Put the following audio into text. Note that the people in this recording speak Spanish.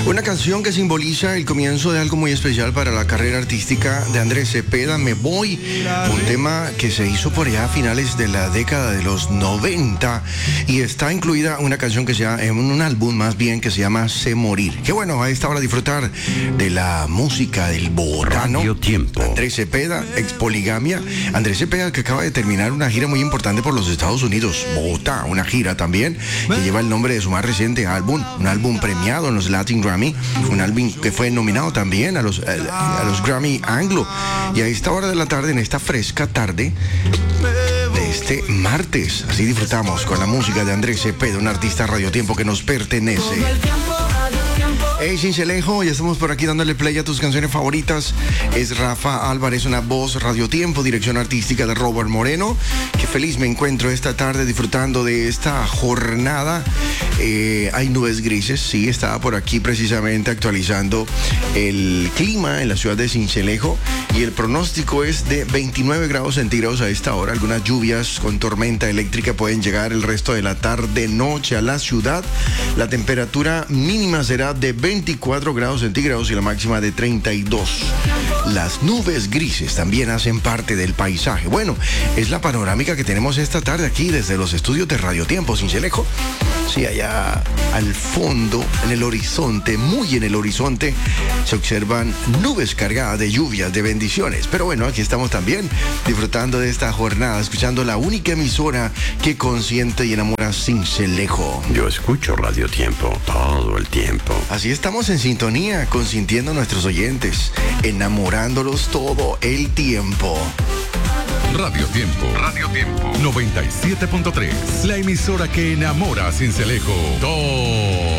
Una canción que simboliza el comienzo de algo muy especial para la carrera artística de Andrés Cepeda, Me Voy, un tema que se hizo por allá a finales de la década de los 90 y está incluida una canción que se llama, en un álbum más bien, que se llama Sé Morir. Qué bueno, a esta hora disfrutar de la música del bogotano Radio Tiempo. Andrés Cepeda, ex poligamia. Andrés Cepeda, que acaba de terminar una gira muy importante por los Estados Unidos, Bogotá, una gira también que lleva el nombre de su más reciente álbum, un álbum premiado en los Latin Grammy, un álbum que fue nominado también a los Grammy Anglo. Y a esta hora de la tarde, en esta fresca tarde de este martes, así disfrutamos con la música de Andrés Cepeda, un artista Radio Tiempo que nos pertenece. Hey, Cincelejo, ya estamos por aquí dándole play a tus canciones favoritas. Es Rafa Álvarez, una voz, Radio Tiempo, dirección artística de Robert Moreno. Qué feliz me encuentro esta tarde disfrutando de esta jornada. Hay nubes grises, sí, estaba por aquí precisamente actualizando el clima en la ciudad de Cincelejo y el pronóstico es de 29 grados centígrados a esta hora. Algunas lluvias con tormenta eléctrica pueden llegar el resto de la tarde, noche a la ciudad. La temperatura mínima será de 24 grados centígrados y la máxima de 32. Las nubes grises también hacen parte del paisaje. Bueno, es la panorámica que tenemos esta tarde aquí desde los estudios de Radio Tiempo, Cincelejo. Sí, allá al fondo, en el horizonte, muy en el horizonte, se observan nubes cargadas de lluvias, de bendiciones. Pero bueno, aquí estamos también disfrutando de esta jornada, escuchando la única emisora que consiente y enamora Cincelejo. Yo escucho Radio Tiempo todo el tiempo. Así estamos en sintonía, consintiendo a nuestros oyentes, enamorándolos todo el tiempo. Radio Tiempo. Radio Tiempo. 97.3. La emisora que enamora a Cincelejo. Todo